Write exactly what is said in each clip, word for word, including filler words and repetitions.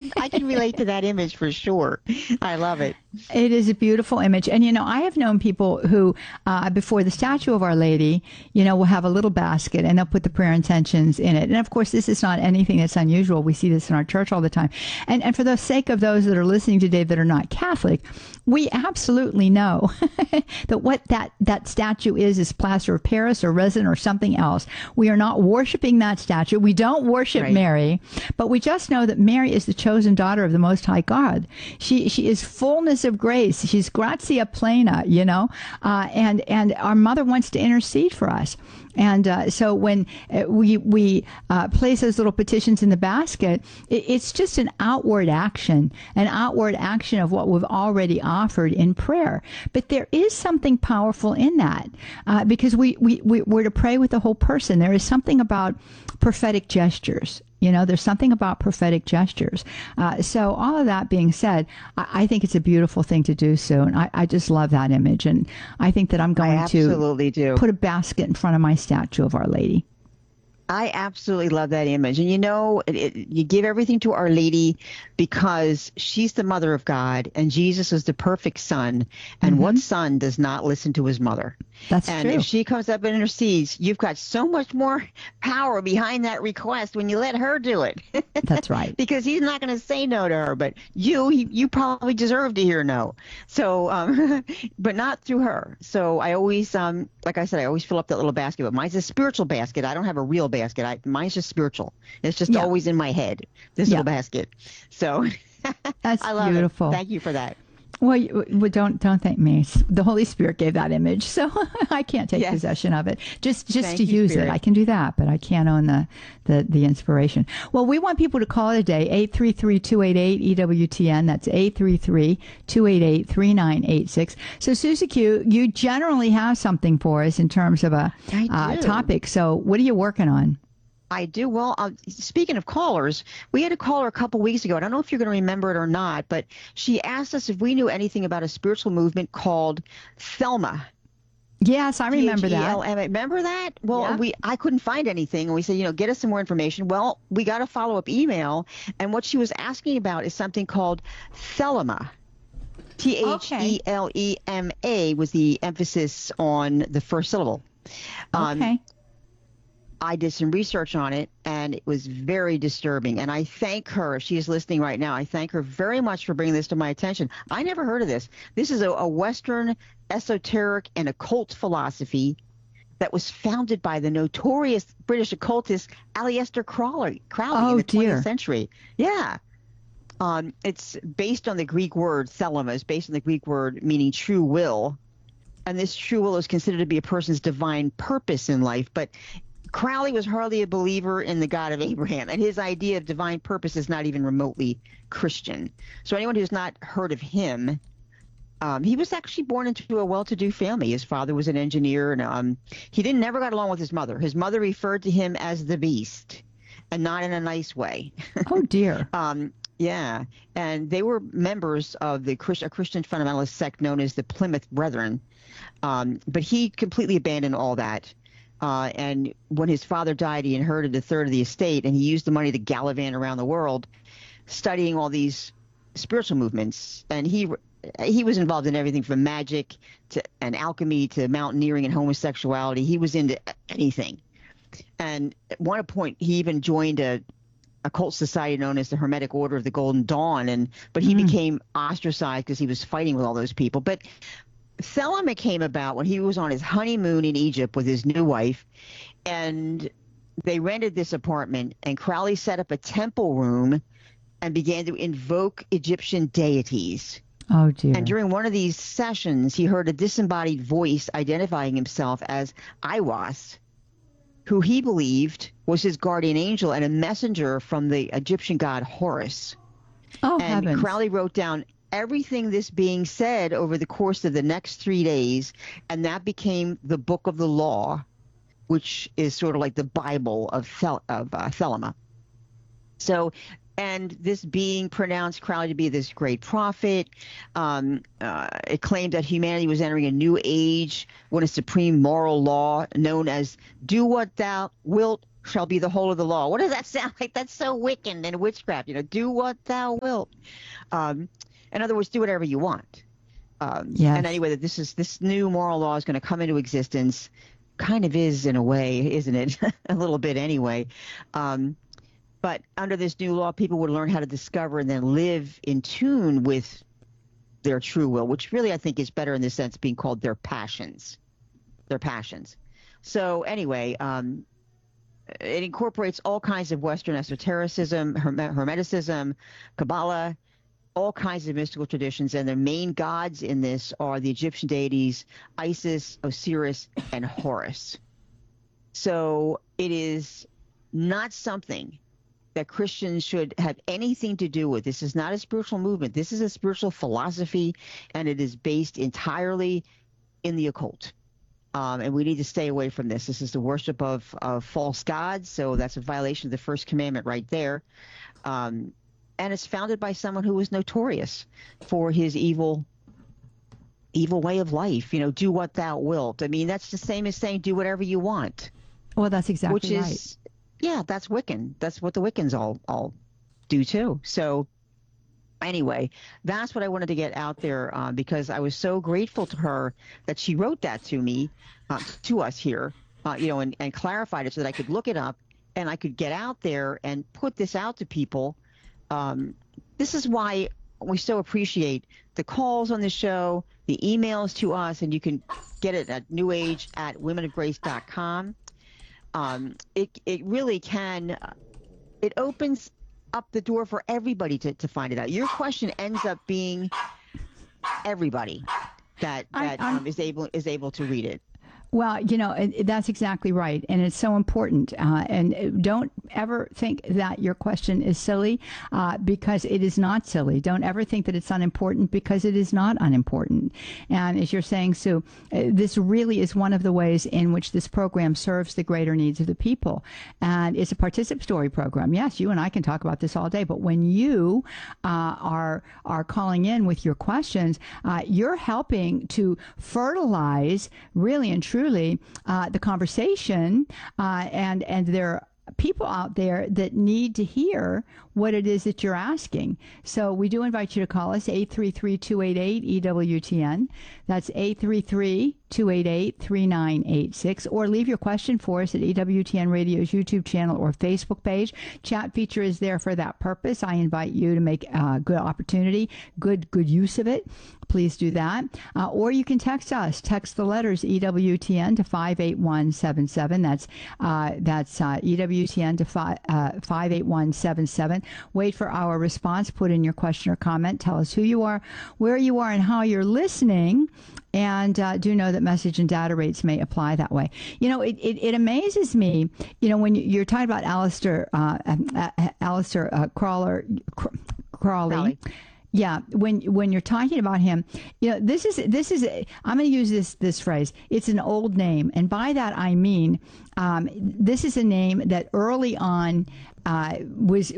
I can relate to that image for sure. I love it. It is a beautiful image. And, you know, I have known people who, uh, before the statue of Our Lady, you know, will have a little basket and they'll put the prayer intentions in it. And of course, this is not anything that's unusual. We see this in our church all the time. And, and for the sake of those that are listening today that are not Catholic, we absolutely know that what that, that statue is, is plaster of Paris or resin or something else. We are not worshiping that statue. We don't worship Right. Mary, but we just know that Mary is the chosen daughter of the Most High God. She, she is fullness of grace. She's gratia plena, you know, uh, and and our mother wants to intercede for us. And uh, so when uh, we we uh, place those little petitions in the basket, it, it's just an outward action, an outward action of what we've already offered in prayer. But there is something powerful in that uh, because we, we, we, we're to pray with the whole person. There is something about prophetic gestures. You know, there's something about prophetic gestures. Uh, so all of that being said, I, I think it's a beautiful thing to do, Sue. And I, I just love that image. And I think that I'm I going absolutely to do. put a basket in front of my statue of Our Lady. I absolutely love that image. And you know, it, it, you give everything to Our Lady because she's the mother of God and Jesus is the perfect son. And Mm-hmm. what son does not listen to his mother? That's And true. if she comes up and intercedes, you've got so much more power behind that request when you let her do it. That's right. Because he's not going to say no to her, but you, you, you probably deserve to hear no. So, um, but not through her. So I always, um, like I said, I always fill up that little basket, but mine's a spiritual basket. I don't have a real basket. I, mine's just spiritual. It's just Yeah. always in my head, this Yeah. little basket. So That's I love beautiful. it. Thank you for that. Well, you, well, don't don't thank me. The Holy Spirit gave that image, so I can't take Yes. possession of it. Just just Thank to you, use Spirit. it, I can do that, but I can't own the, the, the inspiration. Well, we want people to call today, eight three three, two eight eight, E W T N. That's eight three three, two eight eight, three nine eight six. So, Susie Q, you generally have something for us in terms of a I uh, do. topic. So, what are you working on? I do. Well, uh, speaking of callers, we had a caller a couple weeks ago. I don't know if you're going to remember it or not, but she asked us if we knew anything about a spiritual movement called Thelma. Yes, I remember T H E L that. M A. Remember that? Well, Yeah. we I couldn't find anything, and we said, you know, get us some more information. Well, we got a follow-up email, and what she was asking about is something called Thelema. T H E L E M A was the emphasis on the first syllable. Um, Okay. I did some research on it, and it was very disturbing. And I thank her, if she is listening right now, I thank her very much for bringing this to my attention. I never heard of this. This is a, a Western esoteric and occult philosophy that was founded by the notorious British occultist Aleister Crowley, Crowley Oh, in the dear. twentieth century. Yeah. Um, it's based on the Greek word thelema, is based on the Greek word meaning true will. And this true will is considered to be a person's divine purpose in life. But Crowley was hardly a believer in the God of Abraham, and his idea of divine purpose is not even remotely Christian. So anyone who's not heard of him, um, he was actually born into a well-to-do family. His father was an engineer, and um, he didn't never got along with his mother. His mother referred to him as the beast, and not in a nice way. Oh, dear. Um, yeah, and they were members of the Christ- a Christian fundamentalist sect known as the Plymouth Brethren, um, but he completely abandoned all that. Uh, and when his father died, he inherited a third of the estate, and he used the money to gallivant around the world, studying all these spiritual movements. And he he was involved in everything from magic to and alchemy to mountaineering and homosexuality. He was into anything. And at one point, he even joined a a cult society known as the Hermetic Order of the Golden Dawn, and but he Mm. became ostracized because he was fighting with all those people. But Thelema came about when he was on his honeymoon in Egypt with his new wife, and they rented this apartment, and Crowley set up a temple room and began to invoke Egyptian deities. Oh, dear. And during one of these sessions, he heard a disembodied voice identifying himself as Iwas, who he believed was his guardian angel and a messenger from the Egyptian god Horus. oh, And heavens. Crowley wrote down everything this being said over the course of the next three days, and that became the Book of the Law, which is sort of like the Bible of Thel- of uh, Thelema. So, and this being pronounced Crowley to be this great prophet, um, uh, it claimed that humanity was entering a new age when a supreme moral law known as "Do what thou wilt, shall be the whole of the law. What does that sound like? That's so Wiccan and witchcraft. You know, do what thou wilt. Um, in other words, do whatever you want. Um, Yes. And anyway, that this is this new moral law is going to come into existence. Kind of is in a way, isn't it? A little bit anyway. Um, but under this new law, people would learn how to discover and then live in tune with their true will, which really I think is better in the sense of being called their passions. Their passions. So anyway, um, it incorporates all kinds of Western esotericism, Herme- Hermeticism, Kabbalah, all kinds of mystical traditions, and the main gods in this are the Egyptian deities Isis, Osiris, and Horus. So it is not something that Christians should have anything to do with. This is not a spiritual movement. This is a spiritual philosophy, and it is based entirely in the occult. Um, and we need to stay away from this. This is the worship of, of false gods, so that's a violation of the first commandment right there. Um, and it's founded by someone who was notorious for his evil evil way of life. You know, do what thou wilt. I mean, that's the same as saying do whatever you want. Well, that's exactly which is, right. Yeah, that's Wiccan. That's what the Wiccans all all do too. So anyway, that's what I wanted to get out there uh, because I was so grateful to her that she wrote that to me, uh, to us here, uh, you know, and, and clarified it so that I could look it up and I could get out there and put this out to people. Um, this is why we so appreciate the calls on the show, the emails to us, and you can get it at new age at women of grace dot com. Um, it, it really can, uh, it opens up the door for everybody to, to find it out. Your question ends up being everybody that that I, um, is able is able to read it. Well, you know, it, that's exactly right. And it's so important. Uh, and don't ever think that your question is silly uh, because it is not silly. Don't ever think that it's unimportant because it is not unimportant. And as you're saying, Sue, uh, this really is one of the ways in which this program serves the greater needs of the people. And it's a participatory program. Yes, you and I can talk about this all day. But when you uh, are, are calling in with your questions, uh, you're helping to fertilize really and truly Truly, uh, the conversation, uh, and and there are people out there that need to hear what it is that you're asking. So we do invite you to call us, eight three three, two eight eight, E W T N. That's eight three three, two eight eight, three nine eight six, or leave your question for us at E W T N Radio's YouTube channel or Facebook page. Chat feature is there for that purpose. I invite you to make a good opportunity, good good use of it. Please do that. Uh, or you can text us. Text the letters E W T N to five eight one seven seven. That's uh, that's uh, E W T N to five, uh, five eight one seven seven. Wait for our response. Put in your question or comment. Tell us who you are, where you are, and how you're listening. And uh, do know that message and data rates may apply that way. You know, it, it, it amazes me, you know, when you're talking about Aleister, uh, uh, Aleister uh, Crawler, Crawley. Crowley. Yeah, when when you're talking about him, you know, this is this is I'm going to use this this phrase. It's an old name, and by that I mean um, this is a name that early on uh, was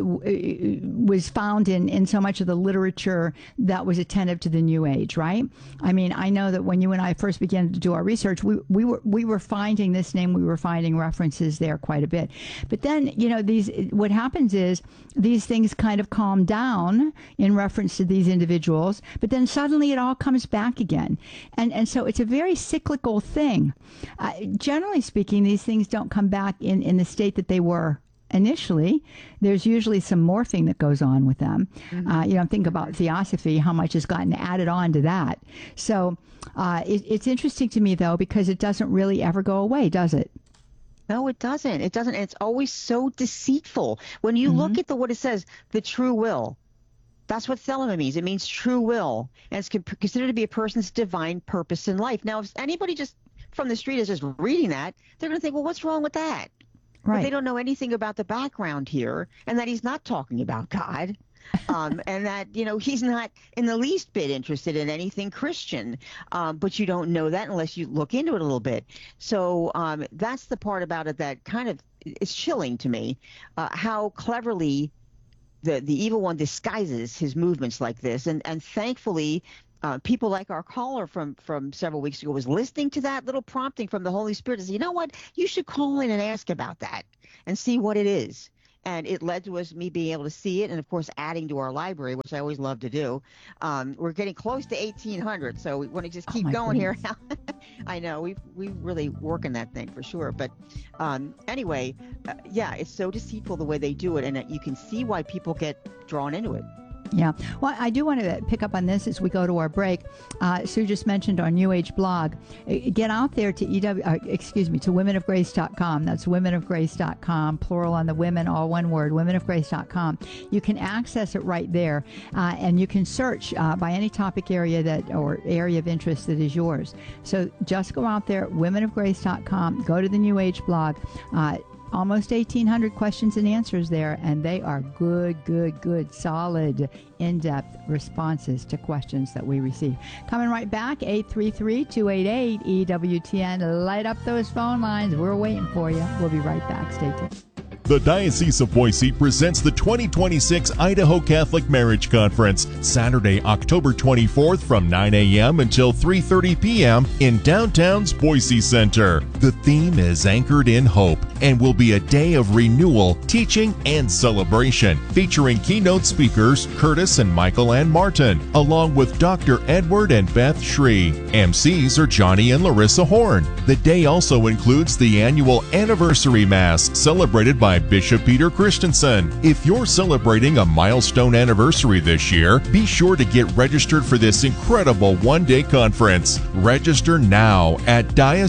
was found in in so much of the literature that was attentive to the New Age, right? I mean, I know that when you and I first began to do our research, we we were we were finding this name, we were finding references there quite a bit. But then, you know, these what happens is these things kind of calm down in reference to these individuals, but then suddenly it all comes back again. And and so it's a very cyclical thing. Uh, generally speaking, these things don't come back in, in the state that they were initially. There's usually some morphing that goes on with them. Mm-hmm. Uh, you know, think about theosophy, how much has gotten added on to that. So uh, it, it's interesting to me, though, because it doesn't really ever go away, does it? No, it doesn't. It doesn't. It's always so deceitful. When you mm-hmm. look at the what it says, the true will, that's what thelema means. It means true will. And it's considered to be a person's divine purpose in life. Now, if anybody just from the street is just reading that, they're going to think, well, what's wrong with that? Right. But they don't know anything about the background here, and that he's not talking about God, um, and that, you know, he's not in the least bit interested in anything Christian. Um, but you don't know that unless you look into it a little bit. So um, that's the part about it that kind of is chilling to me, uh, how cleverly the, the evil one disguises his movements like this. And, and thankfully, uh, people like our caller from, from several weeks ago was listening to that little prompting from the Holy Spirit and said, you know what, you should call in and ask about that and see what it is. And it led to us, me being able to see it, and of course adding to our library, which I always love to do. Um, we're getting close to eighteen hundred, so we want to just keep oh going goodness. here. I know we we really working that thing for sure. But um, anyway, uh, yeah, it's so deceitful the way they do it, and uh, you can see why people get drawn into it. Yeah. Well, I do want to pick up on this as we go to our break. Uh, Sue just mentioned our New Age blog. Get out there to E W, uh, excuse me, to women of grace dot com. That's women of grace dot com, plural on the women, all one word, women of grace dot com. You can access it right there, uh, and you can search uh, by any topic area that or area of interest that is yours. So just go out there, women of grace dot com, go to the New Age blog. Uh, Almost eighteen hundred questions and answers there, and they are good, good, good, solid, in-depth responses to questions that we receive. Coming right back, eight three three, two eight eight, E W T N. Light up those phone lines. We're waiting for you. We'll be right back. Stay tuned. The Diocese of Boise presents the twenty twenty-six Idaho Catholic Marriage Conference, Saturday, October twenty-fourth from nine a.m. until three thirty p.m. in downtown's Boise Center. The theme is Anchored in Hope and will be a day of renewal, teaching, and celebration, featuring keynote speakers Curtis and Michael Ann Martin, along with Doctor Edward and Beth Shree. M Cs are Johnny and Larissa Horn. The day also includes the annual Anniversary Mass, celebrated by Bishop Peter Christensen. If you're celebrating a milestone anniversary this year, be sure to get registered for this incredible one-day conference. Register now at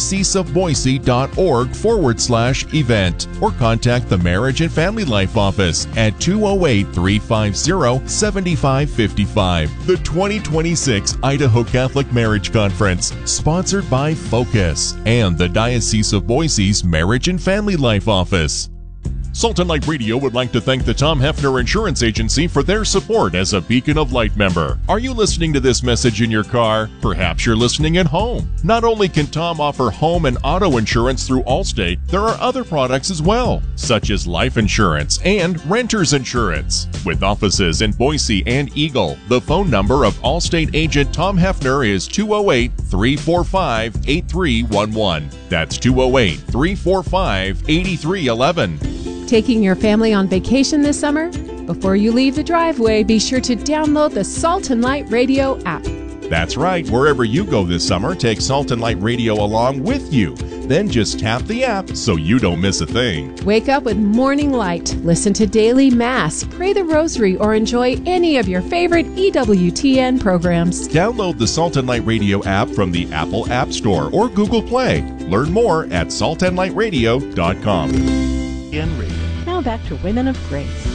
dioceseofboise.org forward slash event or contact the Marriage and Family Life Office at two oh eight, three five zero, seven five five five. The twenty twenty-six Idaho Catholic Marriage Conference, sponsored by Focus and the Diocese of Boise's Marriage and Family Life Office. Salt and Light Radio would like to thank the Tom Hefner Insurance Agency for their support as a Beacon of Light member. Are you listening to this message in your car? Perhaps you're listening at home. Not only can Tom offer home and auto insurance through Allstate, there are other products as well, such as life insurance and renter's insurance. With offices in Boise and Eagle, the phone number of Allstate agent Tom Hefner is two oh eight, three four five, eight three one one. That's two oh eight, three four five, eight three one one. Taking your family on vacation this summer? Before you leave the driveway, be sure to download the Salt and Light Radio app. That's right. Wherever you go this summer, take Salt and Light Radio along with you. Then just tap the app so you don't miss a thing. Wake up with Morning Light, listen to Daily Mass, pray the Rosary, or enjoy any of your favorite E W T N programs. Download the Salt and Light Radio app from the Apple App Store or Google Play. Learn more at salt and light radio dot com. Now back to Women of Grace.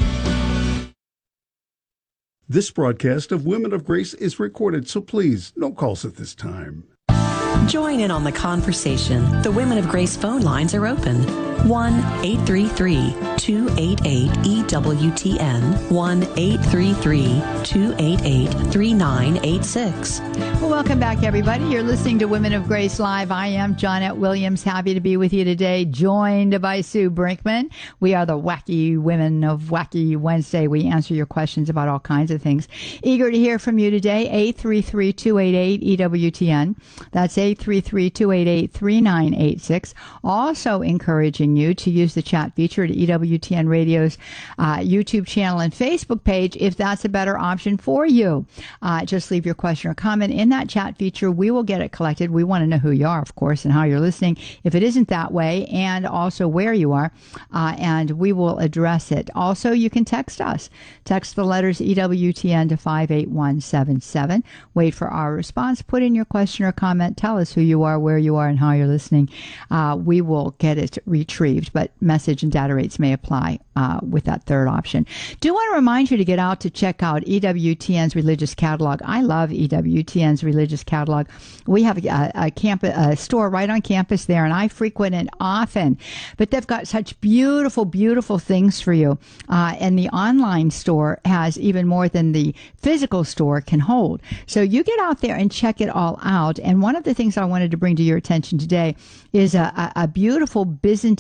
This broadcast of Women of Grace is recorded, so please, no calls at this time. Join in on the conversation. The Women of Grace phone lines are open. one eight three three, two eight eight, E W T N. one eight three three, two eight eight, three nine eight six. Well, welcome back, everybody. You're listening to Women of Grace Live. I am Johnette Williams, happy to be with you today, joined by Sue Brinkman. We are the Wacky Women of Wacky Wednesday. We answer your questions about all kinds of things. Eager to hear from you today, eight three three, two eight eight, E W T N. That's eight three three, two eight eight, three nine eight six. Also encouraging you to use the chat feature at E W T N Radio's uh, YouTube channel and Facebook page if that's a better option for you. Uh, just leave your question or comment in that chat feature. We will get it collected. We want to know who you are, of course, and how you're listening. If it isn't that way, and also where you are, uh, and we will address it. Also, you can text us. Text the letters E W T N to five eight one seven seven. Wait for our response. Put in your question or comment. Tell us who you are, where you are, and how you're listening. Uh, we will get it retrieved, but message and data rates may apply uh, with that third option. Do want to remind you to get out to check out E W T N's religious catalog. I love E W T N's religious catalog. We have a, a, campus, a store right on campus there, and I frequent it often. But they've got such beautiful, beautiful things for you. Uh, and the online store has even more than the physical store can hold. So you get out there and check it all out. And one of the things I wanted to bring to your attention today is a, a, a beautiful Byzantine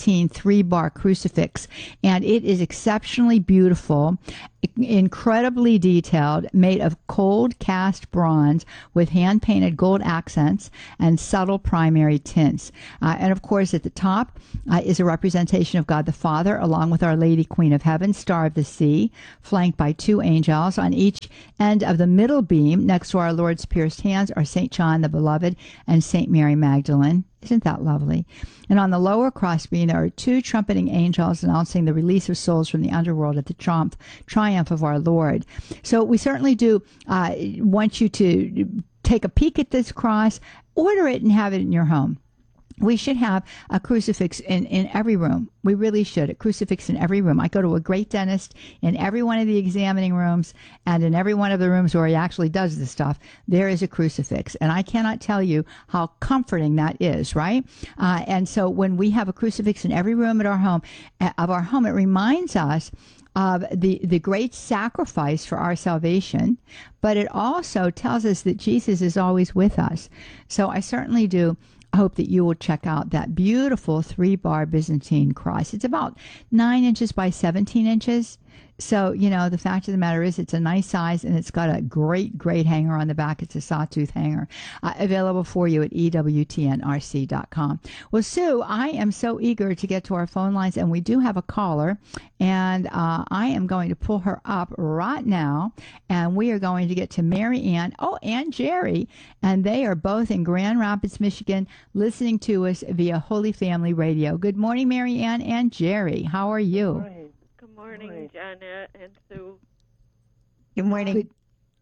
Byzantine three-bar crucifix, and it is exceptionally beautiful, incredibly detailed, made of cold cast bronze with hand-painted gold accents and subtle primary tints. Uh, and of course, at the top uh, is a representation of God the Father, along with Our Lady Queen of Heaven, Star of the Sea, flanked by two angels. On each end of the middle beam, next to our Lord's pierced hands, are Saint John the Beloved and Saint Mary Magdalene. Isn't that lovely? And on the lower crossbeam, there are two trumpeting angels announcing the release of souls from the underworld at the triumph, triumph of our Lord. So we certainly do uh, want you to take a peek at this cross, order it, and have it in your home. We should have a crucifix in, in every room. We really should. A crucifix in every room. I go to a great dentist in every one of the examining rooms, and in every one of the rooms where he actually does this stuff, there is a crucifix. And I cannot tell you how comforting that is, right? Uh, and so when we have a crucifix in every room at our home, of our home, it reminds us of the, the great sacrifice for our salvation, but it also tells us that Jesus is always with us. So I certainly do hope that you will check out that beautiful three-bar Byzantine cross. It's about nine inches by seventeen inches. So, you know, the fact of the matter is it's a nice size, and it's got a great, great hanger on the back. It's a sawtooth hanger, uh, available for you at E W T N R C dot com. Well, Sue, I am so eager to get to our phone lines, and we do have a caller, and uh, I am going to pull her up right now, and we are going to get to Mary Ann, oh, and Jerry, and they are both in Grand Rapids, Michigan, listening to us via Holy Family Radio. Good morning, Mary Ann and Jerry. How are you? Good morning. Good morning, Janet and Sue. Good morning. Good.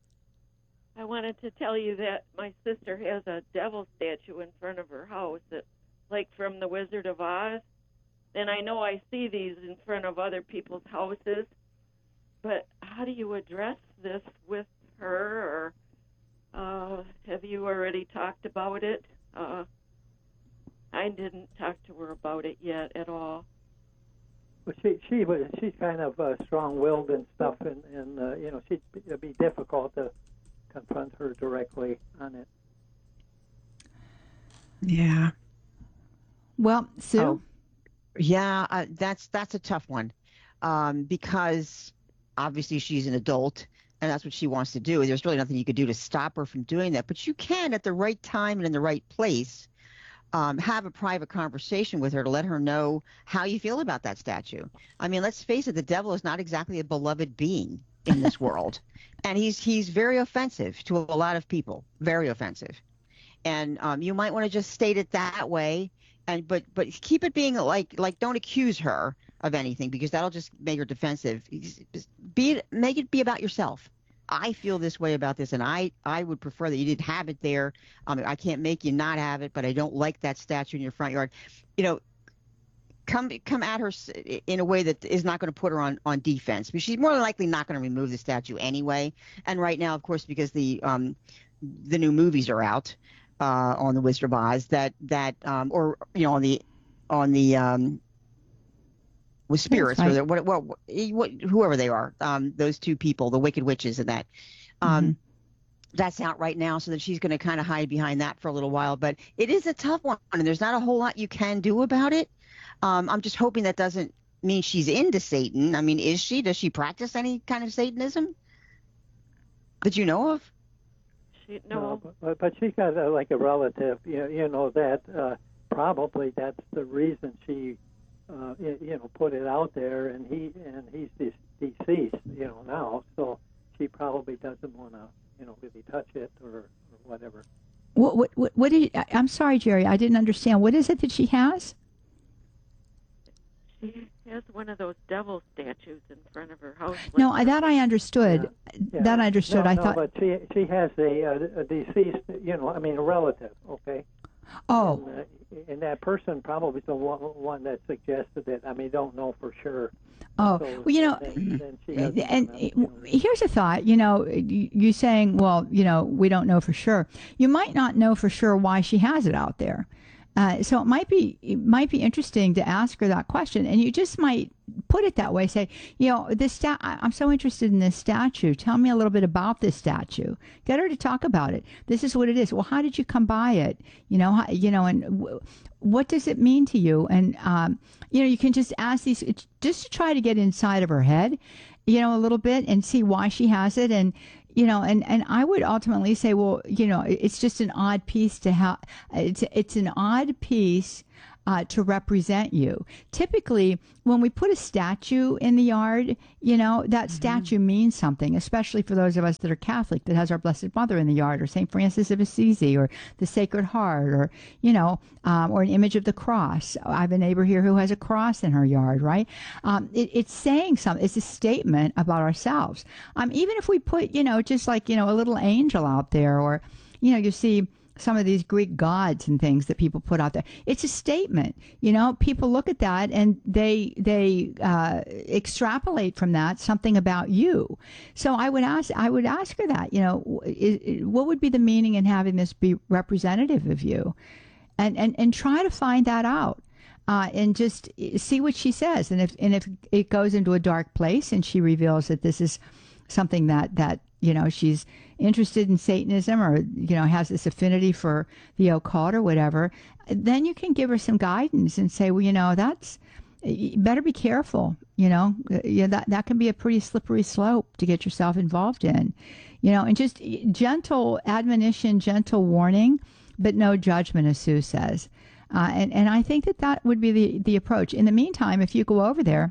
I wanted to tell you that my sister has a devil statue in front of her house, that, like from The Wizard of Oz. And I know I see these in front of other people's houses, but how do you address this with her? Or uh, have you already talked about it? Uh, I didn't talk to her about it yet at all. Well, she she was she's kind of uh, strong-willed and stuff, and and uh, you know she'd be, it'd be difficult to confront her directly on it. Yeah. Well, Sue. Oh, yeah, uh, that's that's a tough one, um, because obviously she's an adult, and that's what she wants to do. There's really nothing you could do to stop her from doing that, but you can, at the right time and in the right place, Um, have a private conversation with her to let her know how you feel about that statue. I mean, let's face it, the devil is not exactly a beloved being in this world. And he's he's very offensive to a lot of people, very offensive. And um, you might want to just state it that way, and but but keep it being like, like don't accuse her of anything, because that'll just make her defensive. Be Make it be about yourself. I feel this way about this, and I, I would prefer that you didn't have it there. Um, I can't make you not have it, but I don't like that statue in your front yard. You know, come come at her in a way that is not going to put her on, on defense. But she's more than likely not going to remove the statue anyway. And right now, of course, because the um, the new movies are out uh, on the Wizard of Oz, that that um, or you know on the on the um, with spirits, right. or what, what, what, whoever they are, um, those two people, the Wicked Witches and that. Um, mm-hmm. That's out right now, so that she's going to kind of hide behind that for a little while. But it is a tough one, and there's not a whole lot you can do about it. Um, I'm just hoping that doesn't mean she's into Satan. I mean, is she? Does she practice any kind of Satanism that you know of? She, no. no but, but she's got uh, like a relative, you, you know, that uh, probably that's the reason she Uh, you, you know, put it out there, and he and he's de- deceased, you know, now. So she probably doesn't want to, you know, really touch it or, or whatever. What what what, what did, I'm sorry, Jerry, I didn't understand. What is it that she has? She has one of those devil statues in front of her house. No, I, that I understood. Yeah. Yeah. That I understood. No, I no, thought. But she she has a, a, a deceased, you know, I mean, a relative. Okay. Oh. And, uh, and that person probably is the one, one that suggested it. I mean, don't know for sure. Oh, so well, you know, then, then and enough, you know, here's a thought. You know, you, you saying, well, you know, we don't know for sure. You might not know for sure why she has it out there. Uh, so it might be it might be interesting to ask her that question, and you just might put it that way. Say, you know, this stat. I'm so interested in this statue. Tell me a little bit about this statue. Get her to talk about it. This is what it is. Well, how did you come by it? You know, how, you know, and w- what does it mean to you? And um, you know, you can just ask these just to try to get inside of her head, you know, a little bit and see why she has it. And you know, and, and I would ultimately say, well, you know, it's just an odd piece to have. It's it's an odd piece uh, to represent you. Typically, when we put a statue in the yard, you know, that mm-hmm. statue means something, especially for those of us that are Catholic, that has our Blessed Mother in the yard, or Saint Francis of Assisi, or the Sacred Heart, or, you know, um, or an image of the cross. I have a neighbor here who has a cross in her yard, right? Um, it, it's saying something. It's a statement about ourselves. Um, even if we put, you know, just like, you know, a little angel out there, or, you know, you see some of these Greek gods and things that people put out there. It's a statement. You know, people look at that and they they uh, extrapolate from that something about you. So I would ask I would ask her that. You know, is, what would be the meaning in having this be representative of you, and and and try to find that out. Uh, and just see what she says. And if and if it goes into a dark place and she reveals that this is something that that you know she's interested in Satanism, or you know has this affinity for the occult or whatever, then you can give her some guidance and say, well, you know, that's you better be careful. You know, yeah, that that can be a pretty slippery slope to get yourself involved in. You know, and just gentle admonition, gentle warning, but no judgment, as Sue says. Uh, and and I think that that would be the the approach. In the meantime, if you go over there,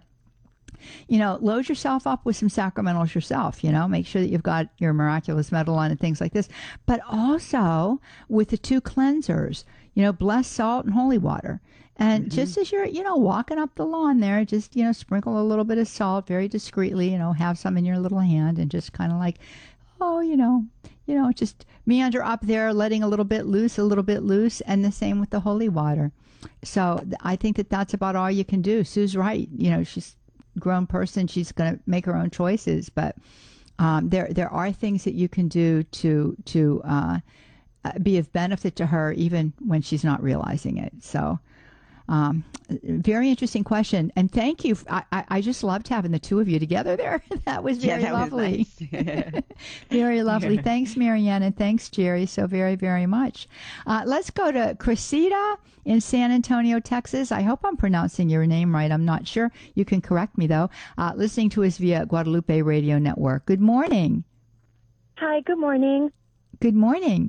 you know, load yourself up with some sacramentals yourself, you know, make sure that you've got your miraculous medal on and things like this, but also with the two cleansers, you know, blessed salt and holy water. And mm-hmm. just as you're, you know, walking up the lawn there, just, you know, sprinkle a little bit of salt very discreetly, you know, have some in your little hand and just kind of like, oh, you know, you know, just meander up there, letting a little bit loose, a little bit loose, and the same with the holy water. So I think that that's about all you can do. Sue's right. You know, she's grown person, she's going to make her own choices, but um, there there are things that you can do to to uh, be of benefit to her even when she's not realizing it. So um, very interesting question, and thank you. I, I, I just loved having the two of you together there. That was very yeah, that lovely. Was nice. Very lovely. Thanks, Marianne, and thanks, Jerry, so very, very much. Uh, let's go to Cressida in San Antonio, Texas. I hope I'm pronouncing your name right. I'm not sure. You can correct me, though. Uh, listening to us via Guadalupe Radio Network. Good morning. Hi, good morning. Good morning.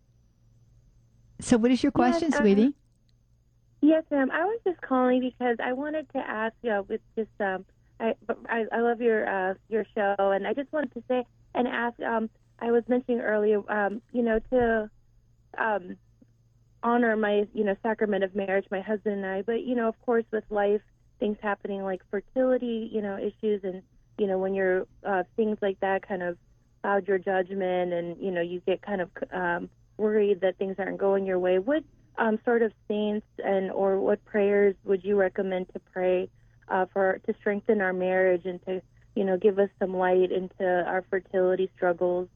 So what is your question, yes, sweetie? Uh, yes, ma'am. I was just calling because I wanted to ask you, know, with just, um, I, I, I love your uh, your show, and I just wanted to say and ask, um, I was mentioning earlier, um, you know, to um, honor my, you know, sacrament of marriage, my husband and I, but, you know, of course, with life, things happening like fertility, you know, issues, and, you know, when you're, uh, things like that kind of cloud your judgment, and, you know, you get kind of um, worried that things aren't going your way. What um, sort of saints and or what prayers would you recommend to pray uh, for to strengthen our marriage and to, you know, give us some light into our fertility struggles?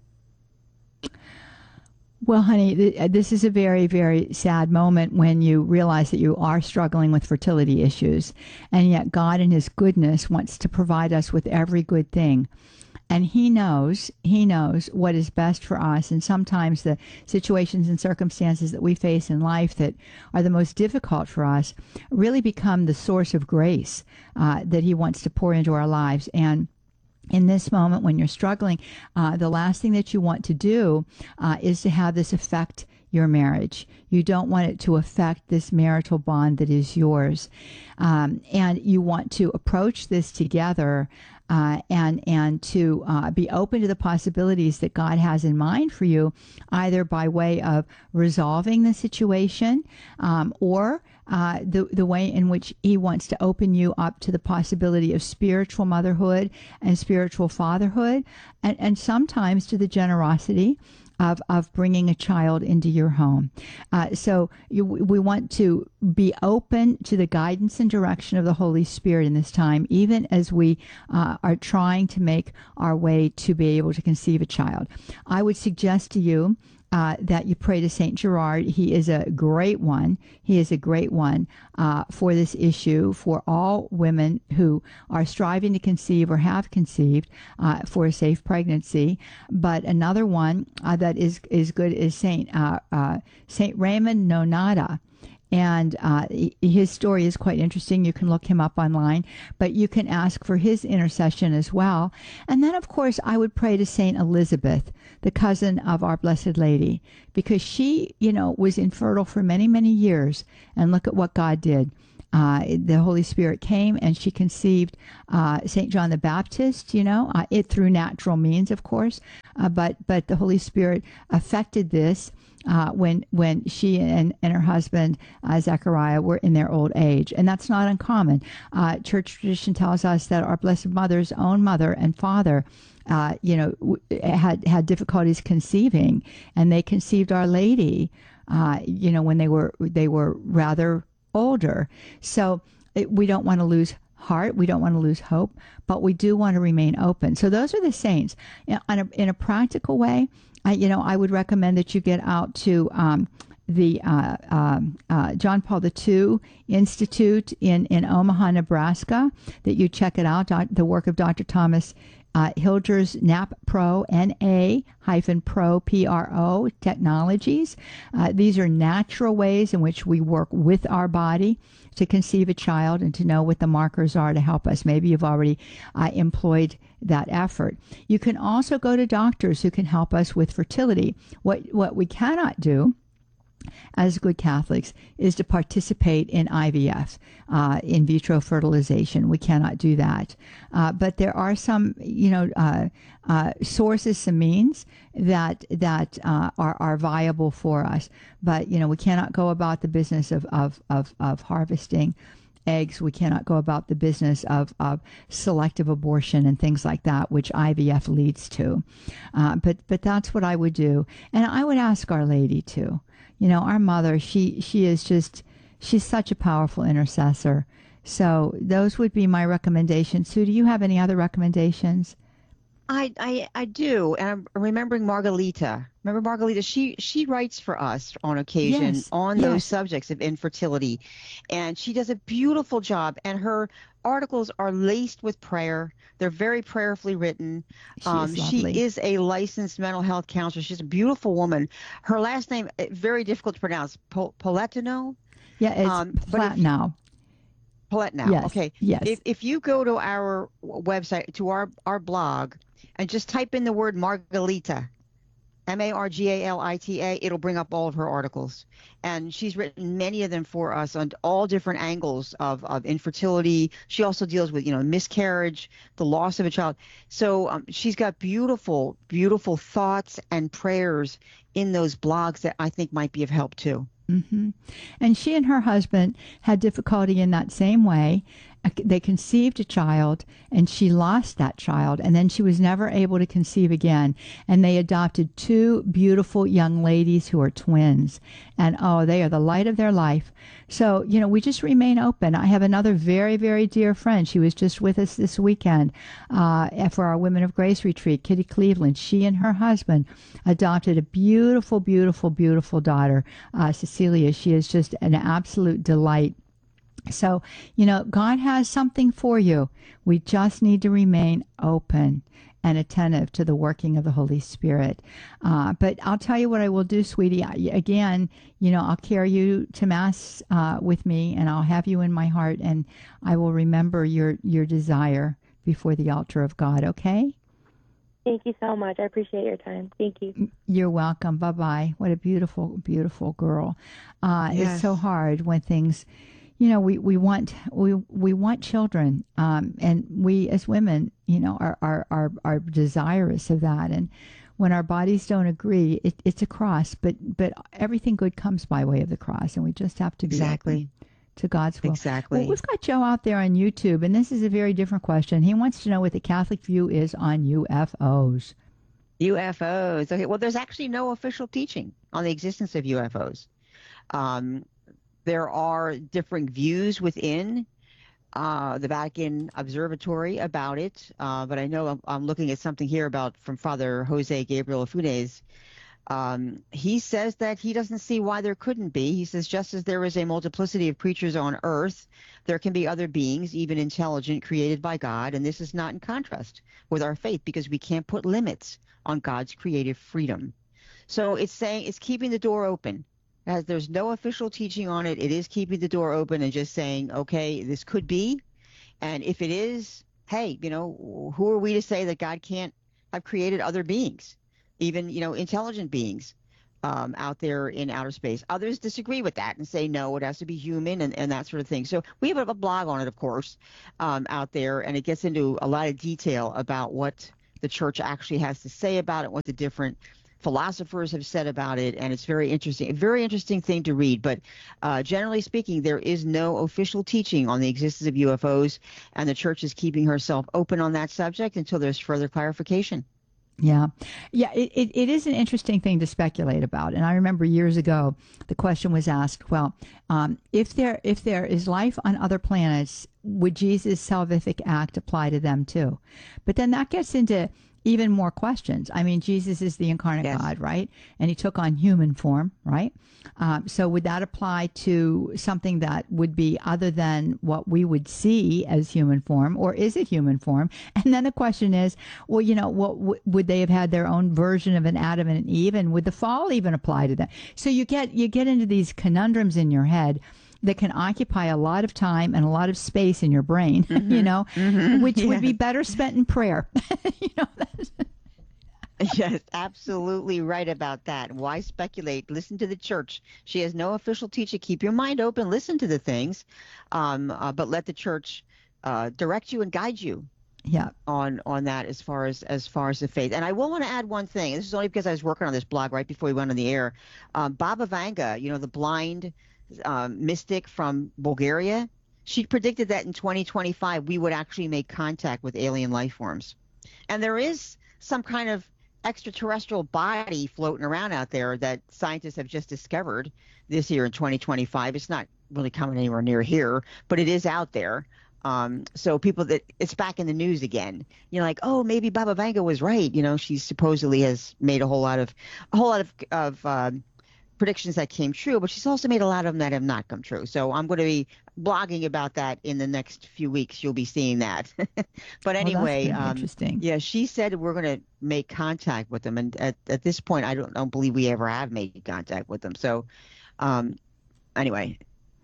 Well, honey, th- this is a very, very sad moment when you realize that you are struggling with fertility issues, and yet God in His goodness wants to provide us with every good thing. And He knows, He knows what is best for us. And sometimes the situations and circumstances that we face in life that are the most difficult for us really become the source of grace uh, that He wants to pour into our lives. And in this moment when you're struggling, uh, the last thing that you want to do uh, is to have this affect your marriage. You don't want it to affect this marital bond that is yours. Um, and you want to approach this together uh, and and to uh, be open to the possibilities that God has in mind for you, either by way of resolving the situation um, or Uh, the the way in which He wants to open you up to the possibility of spiritual motherhood and spiritual fatherhood, and, and sometimes to the generosity of, of bringing a child into your home. Uh, so you, we want to be open to the guidance and direction of the Holy Spirit in this time, even as we uh, are trying to make our way to be able to conceive a child. I would suggest to you uh, that you pray to Saint Gerard. He is a great one. He is a great one uh, for this issue, for all women who are striving to conceive or have conceived uh, for a safe pregnancy. But another one uh, that is is good is Saint uh, uh, Saint Raymond Nonata. And uh, his story is quite interesting. You can look him up online, but you can ask for his intercession as well. And then, of course, I would pray to Saint Elizabeth, the cousin of Our Blessed Lady, because she, you know, was infertile for many, many years. And look at what God did. Uh, the Holy Spirit came and she conceived uh, Saint John the Baptist, you know, uh, it through natural means, of course. Uh, but but the Holy Spirit affected this. Uh, when when she and, and her husband uh, Zechariah were in their old age, and that's not uncommon. Uh, church tradition tells us that our Blessed Mother's own mother and father, uh, you know, w- had had difficulties conceiving, and they conceived Our Lady, uh, you know, when they were they were rather older. So it, we don't want to lose heart. We don't want to lose hope, but we do want to remain open. So those are the saints. In a, in a practical way, I, you know, I would recommend that you get out to um, the uh, um, uh, John Paul the Second Institute in, in Omaha, Nebraska, that you check it out, doc, the work of Doctor Thomas uh, Hilger's NAPPRO, N A hyphen pro, P R O, technologies. Uh, these are natural ways in which we work with our body to conceive a child and to know what the markers are to help us. Maybe you've already uh, employed that effort. You can also go to doctors who can help us with fertility. What what we cannot do as good Catholics is to participate in I V F, uh, in vitro fertilization. We cannot do that. Uh, but there are some, you know, uh, uh, sources, some means that that uh, are are viable for us. But you know, we cannot go about the business of of of, of harvesting eggs. We cannot go about the business of, of selective abortion and things like that, which I V F leads to. Uh, but but that's what I would do, and I would ask Our Lady too. You know, our mother, she she is just, she's such a powerful intercessor. So those would be my recommendations. Sue, do you have any other recommendations? I, I I do, and I'm remembering Margalita. Remember Margalita? She she writes for us on occasion Yes, on yes. those subjects of infertility, and she does a beautiful job. And her articles are laced with prayer. They're very prayerfully written. She Um, is she lovely. is a licensed mental health counselor. She's a beautiful woman. Her last name eh, very difficult to pronounce. Po- Poletino. Yeah, it's Um, but flat if- now. Paletno. Yes, Okay. yes. If if you go to our w- website, to our our blog, and just type in the word Margalita, M A R G A L I T A, it'll bring up all of her articles. And she's written many of them for us on all different angles of, of infertility. She also deals with, you know, miscarriage, the loss of a child. So um, she's got beautiful, beautiful thoughts and prayers in those blogs that I think might be of help too. hmm And she and her husband had difficulty in that same way. Uh, They conceived a child, and she lost that child, and then she was never able to conceive again. And they adopted two beautiful young ladies who are twins. And oh, they are the light of their life. So, you know, we just remain open. I have another very, very dear friend. She was just with us this weekend uh, for our Women of Grace retreat, Kitty Cleveland. She and her husband adopted a beautiful, beautiful, beautiful daughter, uh, Cecilia. She is just an absolute delight. So, you know, God has something for you. We just need to remain open and attentive to the working of the Holy Spirit. Uh, but I'll tell you what I will do, sweetie. I, again, you know, I'll carry you to Mass uh, with me, and I'll have you in my heart, and I will remember your, your desire before the altar of God, okay? Thank you so much. I appreciate your time. Thank you. You're welcome. Bye-bye. What a beautiful, beautiful girl. Uh, Yes. It's so hard when things... You know, we, we want we we want children, um, and we as women, you know, are, are are are desirous of that. And when our bodies don't agree, it, it's a cross. But but everything good comes by way of the cross, and we just have to be Exactly. open to God's will. Exactly. Well, we've got Joe out there on YouTube, and this is a very different question. He wants to know what the Catholic view is on U F Os. U F Os. Okay. Well, there's actually no official teaching on the existence of U F Os. Um, there are different views within uh, the Vatican Observatory about it, uh, but I know I'm, I'm looking at something here about from Father Jose Gabriel Funes Um, he says that he doesn't see why there couldn't be. He says, just as there is a multiplicity of creatures on earth, there can be other beings, even intelligent, created by God. And this is not in contrast with our faith, because we can't put limits on God's creative freedom. So it's saying it's keeping the door open. As there's no official teaching on it, it is keeping the door open and just saying, okay, this could be. And if it is, hey, you know, who are we to say that God can't have created other beings? Even, you know, intelligent beings um, out there in outer space. Others disagree with that and say, no, it has to be human and, and that sort of thing. So we have a blog on it, of course, um, out there, and it gets into a lot of detail about what the church actually has to say about it, what the different philosophers have said about it, and it's very interesting, a very interesting thing to read. But uh, generally speaking, there is no official teaching on the existence of U F Os, and the church is keeping herself open on that subject until there's further clarification. Yeah. Yeah, it, it, it is an interesting thing to speculate about. And I remember years ago, the question was asked, well, um, if there if there is life on other planets, would Jesus' salvific act apply to them too? But then that gets into even more questions. I mean, Jesus is the incarnate yes. God, right? And he took on human form, right? Um, so would that apply to something that would be other than what we would see as human form, or is it human form? And then the question is, well, you know, what w- would they have had their own version of an Adam and an Eve, and would the fall even apply to them? So you get you get into these conundrums in your head that can occupy a lot of time and a lot of space in your brain, mm-hmm. you know, mm-hmm. which yeah. would be better spent in prayer. you know, that's... Yes, absolutely right about that. Why speculate? Listen to the church. She has no official teaching. Keep your mind open. Listen to the things, um, uh, but let the church uh, direct you and guide you. Yeah. On on that as far as as far as the faith. And I will want to add one thing. This is only because I was working on this blog right before we went on the air. Um, Baba Vanga, you know, the blind um, mystic from Bulgaria, she predicted that in twenty twenty-five we would actually make contact with alien life forms. And there is some kind of extraterrestrial body floating around out there that scientists have just discovered this year in twenty twenty-five. It's not really coming anywhere near here, but it is out there. Um, so people that it's back in the news again, you know, like, oh, maybe Baba Vanga was right. You know, she supposedly has made a whole lot of a whole lot of, of um, predictions that came true, but she's also made a lot of them that have not come true. So I'm going to be blogging about that in the next few weeks. You'll be seeing that. But anyway, well, um, interesting. Yeah, she said we're going to make contact with them. And at, at this point, I don't, don't believe we ever have made contact with them. So um, anyway,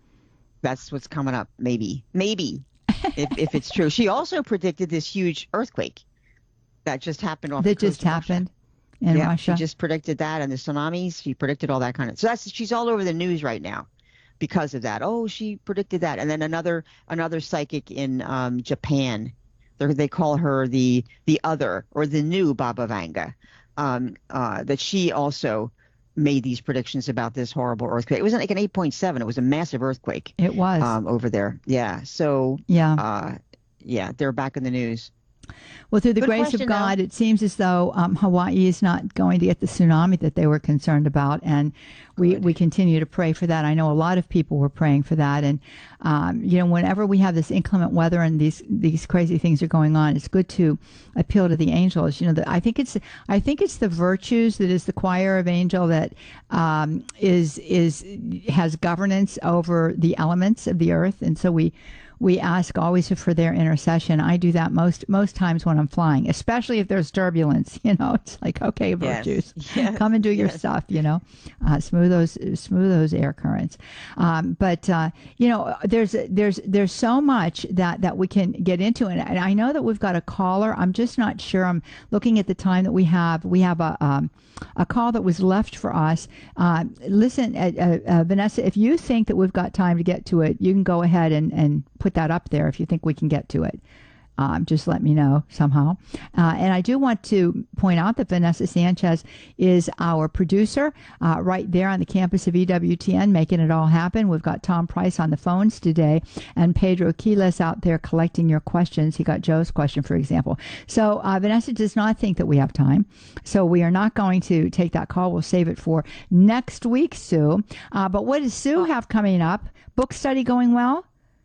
that's what's coming up. Maybe, maybe. if, if it's true. She also predicted this huge earthquake that just happened off that the coast just happened Russia. in yeah, Russia. She just predicted that, and the tsunamis. She predicted all that kind of. So that's she's all over the news right now because of that. Oh, she predicted that, and then another another psychic in um, Japan. They're, they call her the the other or the new Baba Vanga. Um, uh, that she also made these predictions about this horrible earthquake. It wasn't like an eight point seven. It was a massive earthquake. It was. Um, over there. Yeah. So, yeah. Uh, yeah, they're back in the news. Well, through the Good grace question, of God, though. it seems as though um, Hawaii is not going to get the tsunami that they were concerned about, and we, we continue to pray for that. I know a lot of people were praying for that, and um, you know, whenever we have this inclement weather and these these crazy things are going on, it's good to appeal to the angels. You know, the, I think it's I think it's the virtues that is the choir of angel that um, is is has governance over the elements of the earth, and so we. We ask always for their intercession. I do that most most times when I'm flying, especially if there's turbulence. You know, it's like, okay, virtues, yes. Yes. come and do your yes. stuff. You know, uh, smooth those smooth those air currents. Um, but uh, you know, there's there's there's so much that that we can get into, and, and I know that we've got a caller. I'm just not sure. I'm looking at the time that we have. We have a um, a call that was left for us. Uh, listen, uh, uh, Vanessa, if you think that we've got time to get to it, you can go ahead and and put that up there if you think we can get to it. Um, just let me know somehow. Uh, and I do want to point out that Vanessa Sanchez is our producer uh, right there on the campus of E W T N, making it all happen. We've got Tom Price on the phones today and Pedro Quiles out there collecting your questions. He got Joe's question, for example. So uh, Vanessa does not think that we have time. So we are not going to take that call. We'll save it for next week, Sue. Uh, but what does Sue have coming up? Book study going well?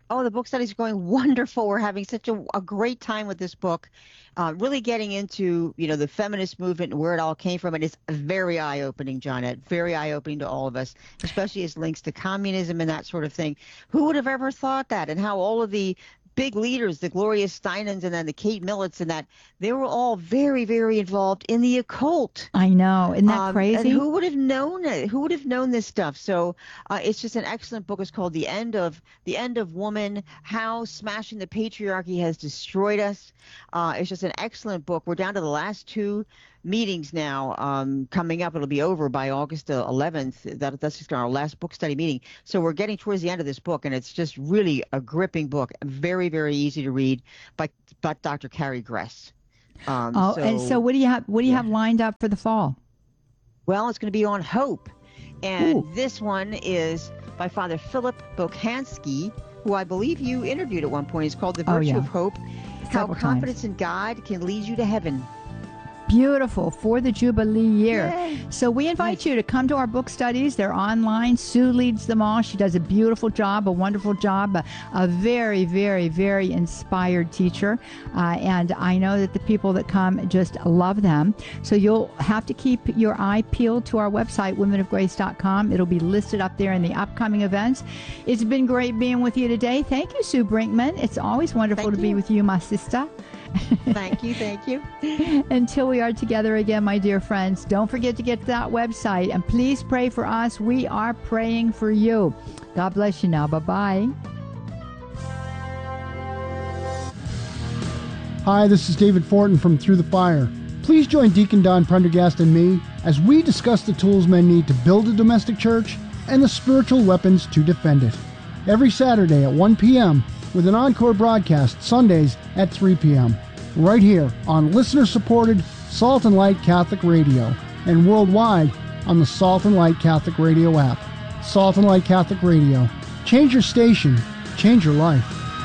Oh, the book studies are going wonderful. We're having such a, a great time with this book, uh, really getting into, you know, the feminist movement and where it all came from. And it's very eye-opening, Johnette, very eye-opening to all of us, especially as links to communism and that sort of thing. Who would have ever thought that? And how all of the big leaders, the Gloria Steinens and then the Kate Millets and that, they were all very, very involved in the occult. I know. Isn't that Um, crazy? and who would have known it? Who would have known this stuff? So uh, it's just an excellent book. It's called The End of The End of Woman: How Smashing the Patriarchy Has Destroyed Us. Uh, it's just an excellent book. We're down to the last two meetings now um, coming up. It'll be over by August eleventh. That, that's just our last book study meeting. So we're getting towards the end of this book, and it's just really a gripping book. Very, very easy to read by, by Doctor Carrie Gress. Um, oh, so, and so what do you have? What do you yeah. have lined up for the fall? Well, it's going to be on hope. And Ooh. this one is by Father Philip Bokansky, who I believe you interviewed at one point. It's called The Oh, Virtue yeah. of Hope, How Several Confidence times. in God Can Lead You to Heaven. Beautiful for the Jubilee year. Yay. So we invite Nice. you to come to our book studies. They're online. Sue leads them all. She does a beautiful job, a wonderful job, a, a very, very, very inspired teacher. Uh, and I know that the people that come just love them. So you'll have to keep your eye peeled to our website, women of grace dot com. It'll be listed up there in the upcoming events. It's been great being with you today. Thank you, Sue Brinkman. It's always wonderful Thank to be you. with you, my sister. Thank you, thank you. Until we are together again, my dear friends, don't forget to get to that website and please pray for us. We are praying for you. God bless you now. Bye-bye. Hi, this is David Fortin from Through the Fire. Please join Deacon Don Prendergast and me as we discuss the tools men need to build a domestic church and the spiritual weapons to defend it. Every Saturday at one p.m. with an encore broadcast Sundays at three p.m. right here on listener-supported Salt and Light Catholic Radio and worldwide on the Salt and Light Catholic Radio app. Salt and Light Catholic Radio. Change your station. Change your life.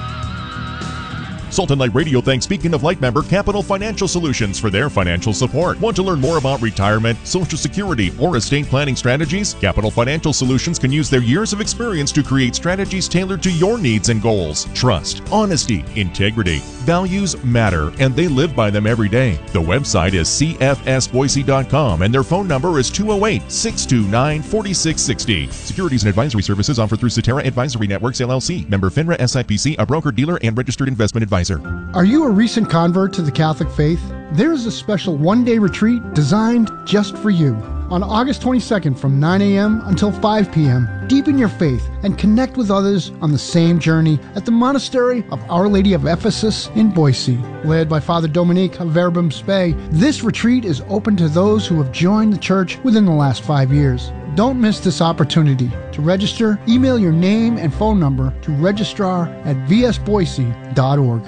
Salt and Light Radio thanks Beacon of Light member Capital Financial Solutions for their financial support. Want to learn more about retirement, Social Security, or estate planning strategies? Capital Financial Solutions can use their years of experience to create strategies tailored to your needs and goals. Trust, honesty, integrity, values matter, and they live by them every day. The website is c f s boise dot com and their phone number is two oh eight, six two nine, four six six zero. Securities and advisory services offered through Cetera Advisory Networks, L L C. Member FINRA S I P C, a broker-dealer and registered investment advisor. Are you a recent convert to the Catholic faith? There is a special one-day retreat designed just for you. On August twenty-second from nine a.m. until five p.m., deepen your faith and connect with others on the same journey at the Monastery of Our Lady of Ephesus in Boise. Led by Father Dominique of Verbum Spei, this retreat is open to those who have joined the church within the last five years. Don't miss this opportunity. To register, email your name and phone number to registrar at v s boise dot org.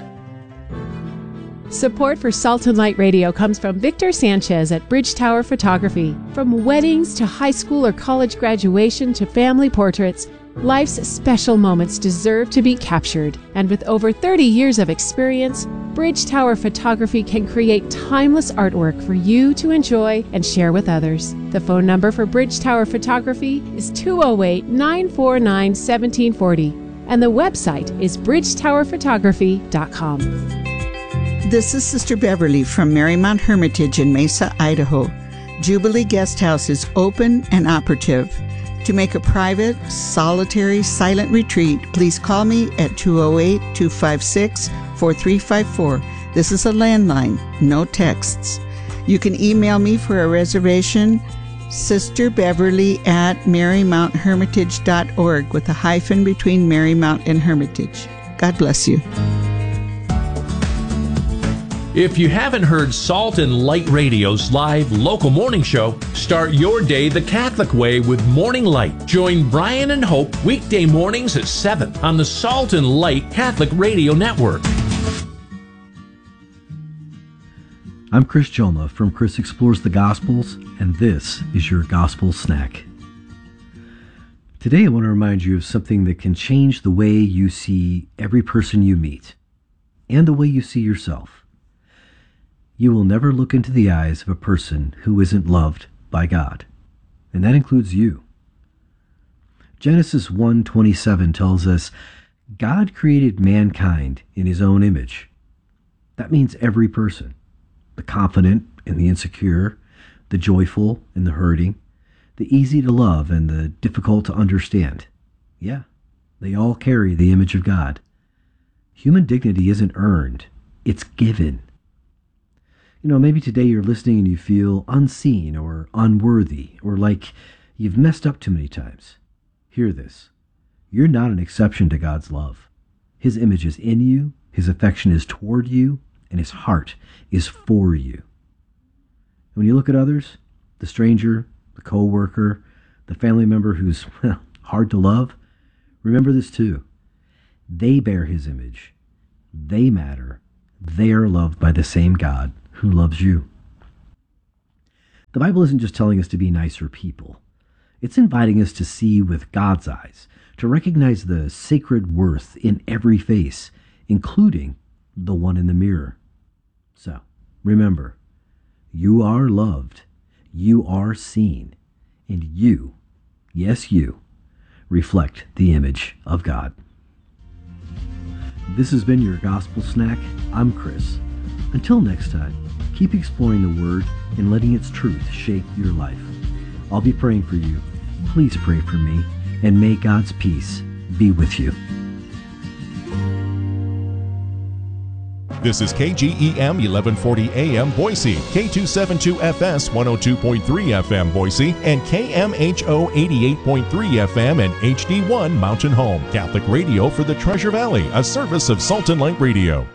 Support for Salt and Light Radio comes from Victor Sanchez at Bridge Tower Photography. From weddings to high school or college graduation to family portraits, life's special moments deserve to be captured. And with over thirty years of experience, Bridge Tower Photography can create timeless artwork for you to enjoy and share with others. The phone number for Bridge Tower Photography is two oh eight, nine four nine, one seven four oh, and the website is bridge tower photography dot com. This is Sister Beverly from Marymount Hermitage in Mesa, Idaho. Jubilee Guest House is open and operative. To make a private, solitary, silent retreat, please call me at two oh eight, two five six, four three five four. This is a landline, no texts. You can email me for a reservation, Sister Beverly at marymount hermitage dot org with a hyphen between Marymount and Hermitage. God bless you. If you haven't heard Salt and Light Radio's live local morning show, start your day the Catholic way with Morning Light. Join Brian and Hope weekday mornings at seven on the Salt and Light Catholic Radio Network. I'm Chris Joma from Chris Explores the Gospels, and this is your Gospel Snack. Today I want to remind you of something that can change the way you see every person you meet and the way you see yourself. You will never look into the eyes of a person who isn't loved by God, and that includes you. Genesis one twenty-seven tells us, God created mankind in his own image. That means every person, the confident and the insecure, the joyful and the hurting, the easy to love and the difficult to understand. Yeah, they all carry the image of God. Human dignity isn't earned, it's given. You know, maybe today you're listening and you feel unseen or unworthy or like you've messed up too many times. Hear this. You're not an exception to God's love. His image is in you, his affection is toward you, and his heart is for you. When you look at others, the stranger, the co-worker, the family member who's well, hard to love, remember this too. They bear his image. They matter. They are loved by the same God who loves you. The Bible isn't just telling us to be nicer people. It's inviting us to see with God's eyes, to recognize the sacred worth in every face, including the one in the mirror. So, remember, you are loved, you are seen, and you, yes you, reflect the image of God. This has been your Gospel Snack. I'm Chris. Until next time, keep exploring the Word and letting its truth shape your life. I'll be praying for you. Please pray for me, and may God's peace be with you. This is K G E M eleven forty A M Boise, K two seventy-two F S one oh two point three F M Boise, and K M H O eighty-eight point three F M and H D one Mountain Home. Catholic radio for the Treasure Valley, a service of Salt and Light Radio.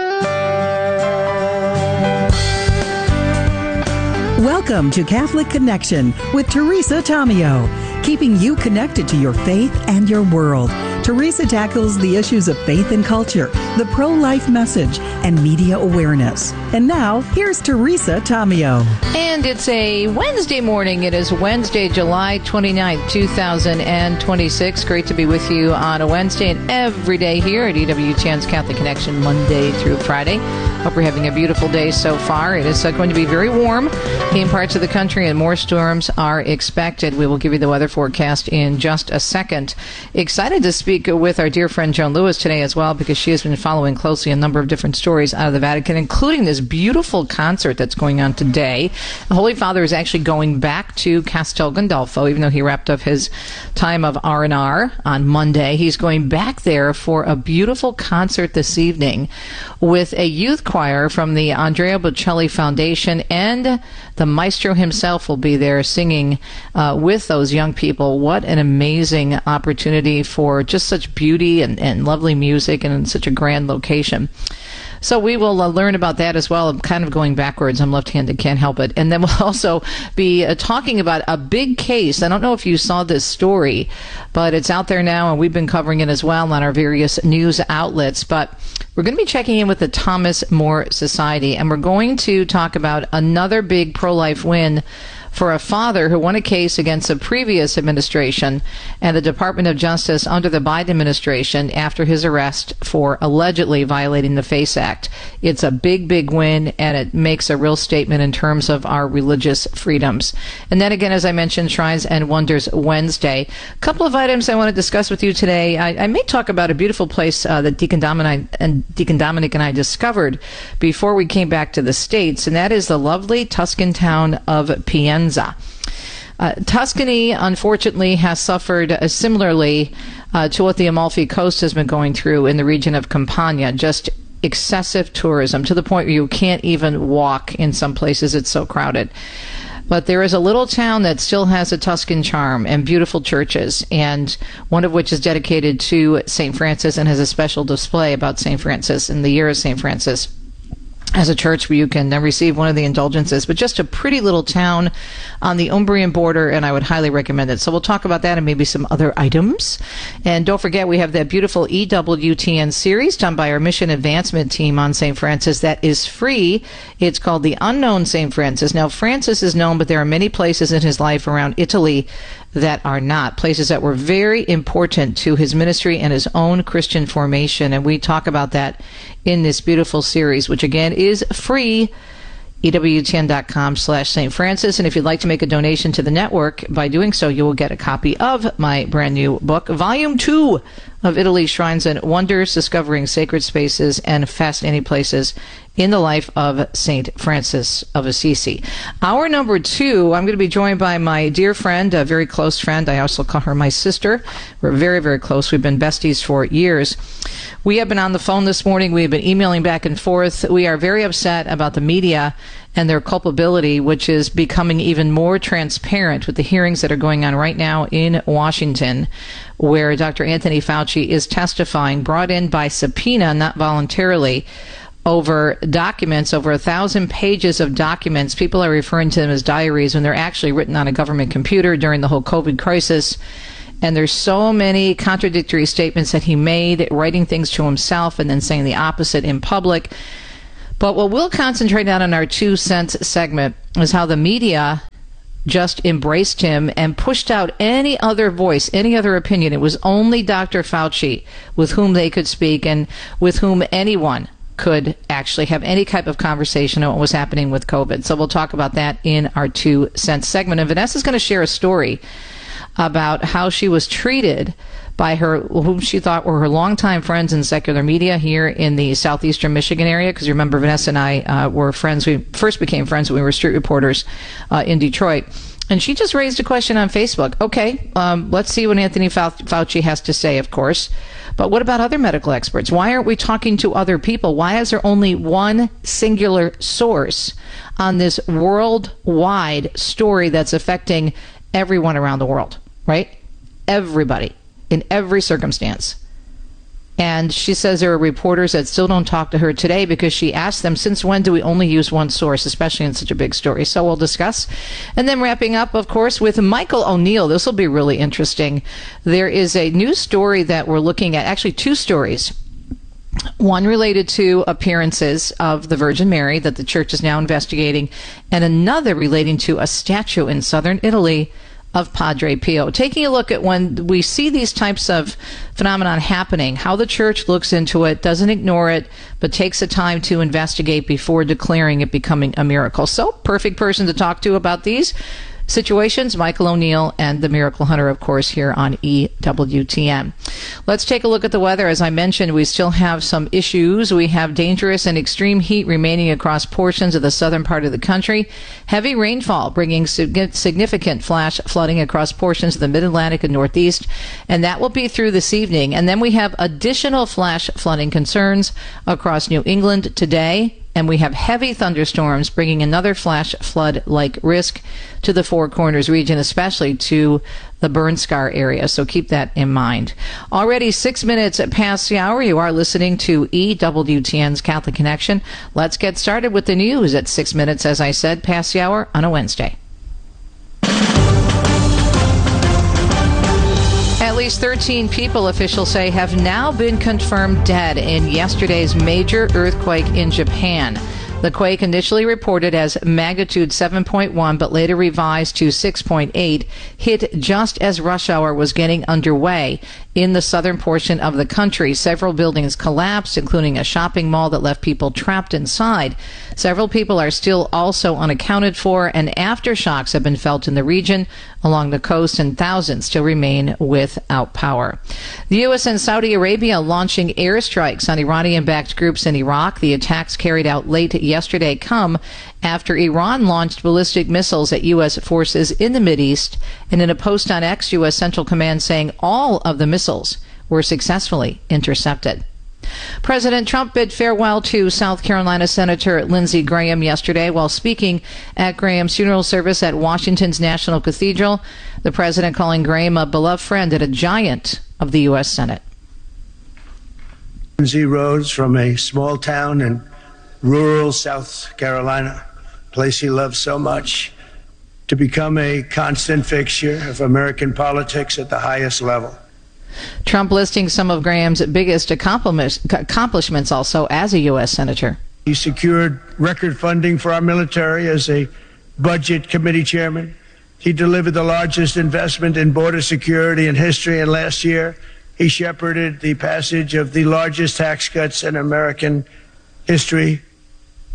Welcome to Catholic Connection with Teresa Tomeo, keeping you connected to your faith and your world. Teresa tackles the issues of faith and culture, the pro-life message, and media awareness. And now, here's Teresa Tomeo. And it's a Wednesday morning. It is Wednesday, July twenty-ninth, two thousand twenty-six. Great to be with you on a Wednesday and every day here at E W T N's Catholic Connection, Monday through Friday. Hope you're having a beautiful day so far. It is uh, going to be very warm in parts of the country, and more storms are expected. We will give you the weather forecast in just a second. Excited to speak with our dear friend Joan Lewis today as well, because she has been following closely a number of different stories out of the Vatican, including this beautiful concert that's going on today. The Holy Father is actually going back to Castel Gandolfo, even though he wrapped up his time of R and R on Monday. He's going back there for a beautiful concert this evening with a youth choir from the Andrea Bocelli Foundation, and the maestro himself will be there singing uh, with those young people. What an amazing opportunity for just such beauty and, and lovely music, and in such a grand location. So we will uh, learn about that as well. I'm kind of going backwards. I'm left-handed, can't help it. And then we'll also be uh, talking about a big case. I don't know if you saw this story, but it's out there now, and we've been covering it as well on our various news outlets. But we're going to be checking in with the Thomas More Society, and we're going to talk about another big pro-life win for a father who won a case against a previous administration and the Department of Justice under the Biden administration after his arrest for allegedly violating the FACE Act. It's a big, big win, and it makes a real statement in terms of our religious freedoms. And then again, as I mentioned, Shrines and Wonders Wednesday. A couple of items I want to discuss with you today. I, I may talk about a beautiful place uh, that Deacon Dominic and Deacon Dominic and I discovered before we came back to the States, and that is the lovely Tuscan town of Pienza. Uh, Tuscany, unfortunately, has suffered uh, similarly uh, to what the Amalfi Coast has been going through in the region of Campania, just excessive tourism to the point where you can't even walk in some places. It's so crowded. But there is a little town that still has a Tuscan charm and beautiful churches, and one of which is dedicated to Saint Francis and has a special display about Saint Francis in the year of Saint Francis, as a church where you can receive one of the indulgences. But just a pretty little town on the Umbrian border, and I would highly recommend it. So we'll talk about that and maybe some other items. And don't forget, we have that beautiful E W T N series done by our mission advancement team on Saint Francis that is free. It's called The Unknown Saint Francis. Now, Francis is known, but there are many places in his life around Italy that are not, places that were very important to his ministry and his own Christian formation. And we talk about that in this beautiful series, which again is free. E W T N dot com slash Saint Francis. And if you'd like to make a donation to the network, by doing so, you will get a copy of my brand new book, Volume two of Italy's Shrines and Wonders, Discovering Sacred Spaces and Fascinating Places in the Life of Saint Francis of Assisi. Hour number two, I'm going to be joined by my dear friend, a very close friend. I also call her my sister. We're very, very close. We've been besties for years. We have been on the phone this morning. We have been emailing back and forth. We are very upset about the media and their culpability, which is becoming even more transparent with the hearings that are going on right now in Washington, where Doctor Anthony Fauci is testifying, brought in by subpoena, not voluntarily, over documents, over a thousand pages of documents. People are referring to them as diaries when they're actually written on a government computer during the whole COVID crisis. And there's so many contradictory statements that he made, writing things to himself and then saying the opposite in public. But what we'll concentrate on in our two cents segment is how the media just embraced him and pushed out any other voice, any other opinion. It was only Doctor Fauci with whom they could speak and with whom anyone could actually have any type of conversation on what was happening with COVID. So we'll talk about that in our two cents segment. And Vanessa's going to share a story about how she was treated by her, whom she thought were her longtime friends in secular media here in the southeastern Michigan area. Because you remember, Vanessa and I uh, were friends. We first became friends when we were street reporters uh, in Detroit. And she just raised a question on Facebook. Okay, um, let's see what Anthony Fauci has to say, of course. But what about other medical experts? Why aren't we talking to other people? Why is there only one singular source on this worldwide story that's affecting everyone around the world, right? Everybody, in every circumstance. And she says there are reporters that still don't talk to her today because she asked them, since when do we only use one source, especially in such a big story? So we'll discuss. And then wrapping up, of course, with Michael O'Neill. This will be really interesting. There is a new story that we're looking at, actually two stories. One related to appearances of the Virgin Mary that the church is now investigating, and another relating to a statue in southern Italy of Padre Pio. Taking a look at when we see these types of phenomenon happening, how the church looks into it, doesn't ignore it, but takes the time to investigate before declaring it becoming a miracle. So, perfect person to talk to about these situations, Michael O'Neill and the Miracle Hunter, of course, here on E W T N. Let's take a look at the weather. As I mentioned, we still have some issues. We have dangerous and extreme heat remaining across portions of the southern part of the country. Heavy rainfall bringing significant flash flooding across portions of the mid-Atlantic and Northeast, and that will be through this evening. And then we have additional flash flooding concerns across New England today. And we have heavy thunderstorms bringing another flash flood-like risk to the Four Corners region, especially to the burn scar area. So keep that in mind. Already six minutes past the hour. You are listening to E W T N's Catholic Connection. Let's get started with the news at six minutes, as I said, past the hour on a Wednesday. At least thirteen people, officials say, have now been confirmed dead in yesterday's major earthquake in Japan. The quake, initially reported as magnitude seven point one but later revised to six point eight, hit just as rush hour was getting underway in the southern portion of the country. Several buildings collapsed, including a shopping mall that left people trapped inside. Several people are still also unaccounted for, and aftershocks have been felt in the region along the coast, and thousands still remain without power. The U S and Saudi Arabia launching airstrikes on Iranian-backed groups in Iraq. The attacks carried out late yesterday come after Iran launched ballistic missiles at U S forces in the Mideast, and in a post on X, U S Central Command saying all of the missiles were successfully intercepted. President Trump bid farewell to South Carolina Senator Lindsey Graham yesterday while speaking at Graham's funeral service at Washington's National Cathedral. The president calling Graham a beloved friend and a giant of the U S Senate. Lindsey rose from a small town in rural South Carolina, a place he loved so much, to become a constant fixture of American politics at the highest level. Trump listing some of Graham's biggest accomplishments also as a U S Senator. He secured record funding for our military as a budget committee chairman. He delivered the largest investment in border security in history, and last year he shepherded the passage of the largest tax cuts in American history.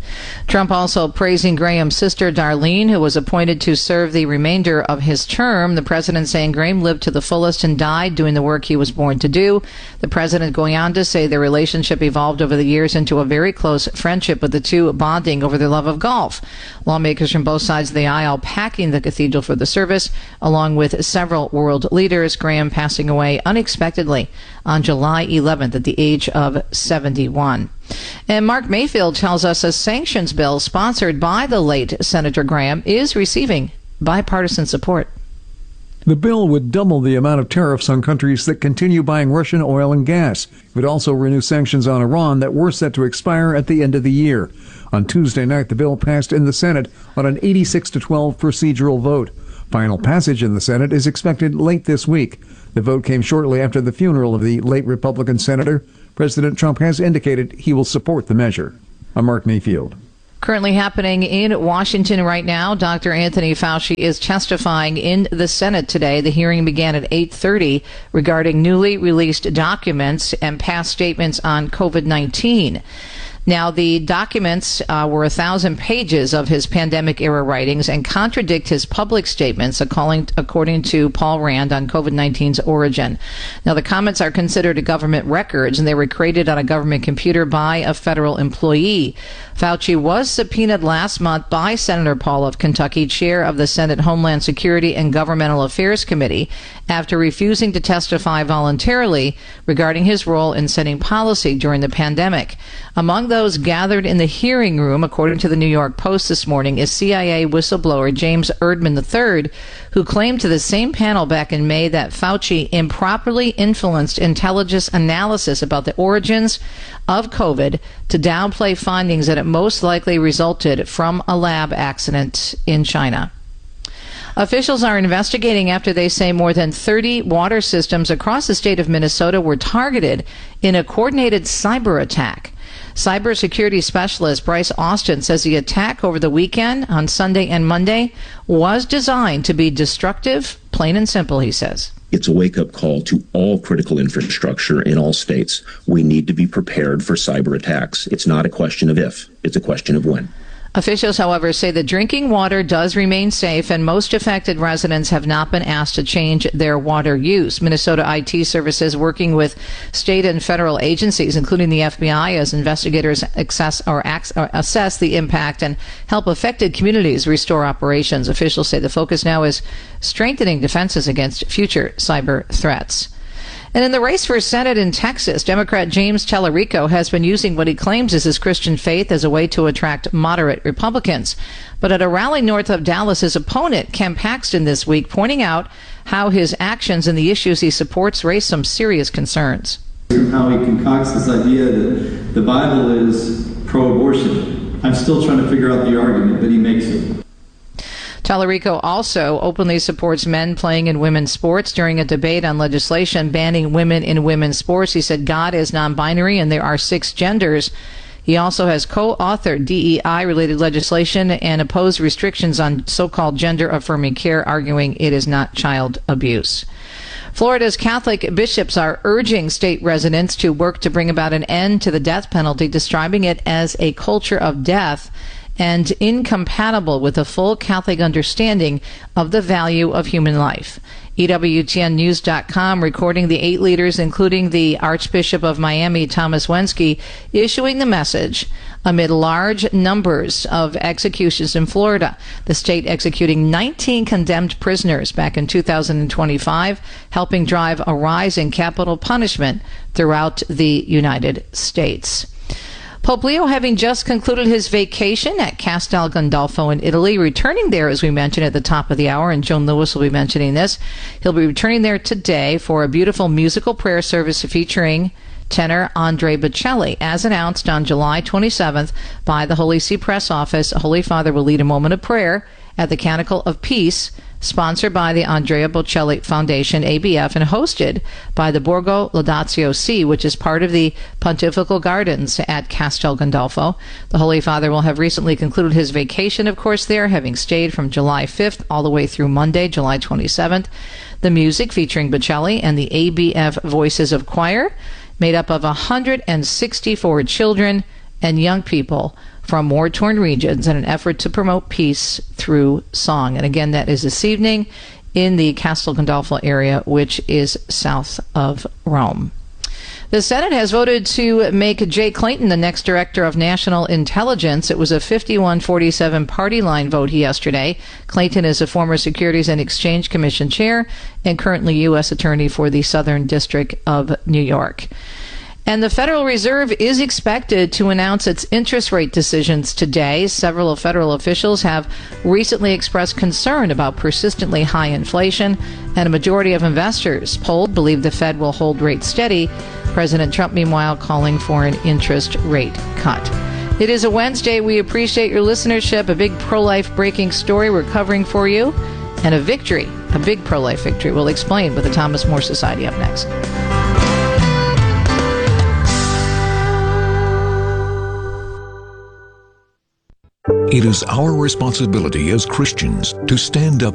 Trump also praising Graham's sister, Darlene, who was appointed to serve the remainder of his term. The president saying Graham lived to the fullest and died doing the work he was born to do. The president going on to say their relationship evolved over the years into a very close friendship, with the two bonding over their love of golf. Lawmakers from both sides of the aisle packing the cathedral for the service, along with several world leaders. Graham passing away unexpectedly on July eleventh at the age of seventy-one. And Mark Mayfield tells us a sanctions bill sponsored by the late Senator Graham is receiving bipartisan support. The bill would double the amount of tariffs on countries that continue buying Russian oil and gas. It would also renew sanctions on Iran that were set to expire at the end of the year. On Tuesday night, the bill passed in the Senate on an eighty-six to twelve procedural vote. Final passage in the Senate is expected late this week. The vote came shortly after the funeral of the late Republican senator. President Trump has indicated he will support the measure. I'm Mark Mayfield. Currently happening in Washington right now, Doctor Anthony Fauci is testifying in the Senate today. The hearing began at eight thirty regarding newly released documents and past statements on COVID nineteen. Now, the documents uh, were a thousand pages of his pandemic-era writings and contradict his public statements, according to Paul Rand, on COVID nineteen's origin. Now, the comments are considered government records, and they were created on a government computer by a federal employee. Fauci was subpoenaed last month by Senator Paul of Kentucky, chair of the Senate Homeland Security and Governmental Affairs Committee, after refusing to testify voluntarily regarding his role in setting policy during the pandemic. Among those gathered in the hearing room, according to the New York Post this morning, is C I A whistleblower James Erdman the third, who claimed to the same panel back in May that Fauci improperly influenced intelligence analysis about the origins of COVID to downplay findings that it most likely resulted from a lab accident in China. Officials are investigating after they say more than thirty water systems across the state of Minnesota were targeted in a coordinated cyber attack. Cybersecurity specialist Bryce Austin says the attack over the weekend on Sunday and Monday was designed to be destructive, plain and simple, he says. It's a wake-up call to all critical infrastructure in all states. We need to be prepared for cyber attacks. It's not a question of if, it's a question of when. Officials, however, say the drinking water does remain safe, and most affected residents have not been asked to change their water use. Minnesota I T Services, working with state and federal agencies, including the F B I, as investigators access or, or assess the impact and help affected communities restore operations. Officials say the focus now is strengthening defenses against future cyber threats. And in the race for Senate in Texas, Democrat James Tallarico has been using what he claims is his Christian faith as a way to attract moderate Republicans. But at a rally north of Dallas, his opponent, Ken Paxton, this week, pointing out how his actions and the issues he supports raise some serious concerns. How he concocts this idea that the Bible is pro-abortion. I'm still trying to figure out the argument, but he makes it. Tallarico also openly supports men playing in women's sports. During a debate on legislation banning women in women's sports, he said God is non-binary and there are six genders. He also has co-authored D E I-related legislation and opposed restrictions on so-called gender-affirming care, arguing it is not child abuse. Florida's Catholic bishops are urging state residents to work to bring about an end to the death penalty, describing it as a culture of death and incompatible with a full Catholic understanding of the value of human life. E W T N News dot com recording the eight leaders, including the Archbishop of Miami, Thomas Wensky, issuing the message amid large numbers of executions in Florida. The state executing nineteen condemned prisoners back in two thousand twenty-five, helping drive a rise in capital punishment throughout the United States. Pope Leo, having just concluded his vacation at Castel Gandolfo in Italy, returning there, as we mentioned at the top of the hour, and Joan Lewis will be mentioning this. He'll be returning there today for a beautiful musical prayer service featuring tenor Andrea Bocelli. As announced on July twenty-seventh by the Holy See Press Office, Holy Father will lead a moment of prayer at the Canticle of Peace, sponsored by the Andrea Bocelli Foundation, A B F, and hosted by the Borgo Laudatio Si, which is part of the Pontifical Gardens at Castel Gandolfo. The Holy Father will have recently concluded his vacation, of course, there, having stayed from July fifth all the way through Monday, July twenty-seventh. The music featuring Bocelli and the A B F Voices of Choir, made up of one hundred sixty-four children and young people, from war-torn regions in an effort to promote peace through song. And again, that is this evening in the Castel Gandolfo area, which is south of Rome. The Senate has voted to make Jay Clayton the next director of national intelligence. It was a fifty-one forty-seven party line vote yesterday. Clayton is a former Securities and Exchange Commission chair and currently U S attorney for the Southern District of New York. And the Federal Reserve is expected to announce its interest rate decisions today. Several federal officials have recently expressed concern about persistently high inflation, and a majority of investors polled believe the Fed will hold rates steady. President Trump, meanwhile, calling for an interest rate cut. It is a Wednesday. We appreciate your listenership. A big pro-life breaking story we're covering for you, and a victory, a big pro-life victory. We'll explain with the Thomas More Society up next. It is our responsibility as Christians to stand up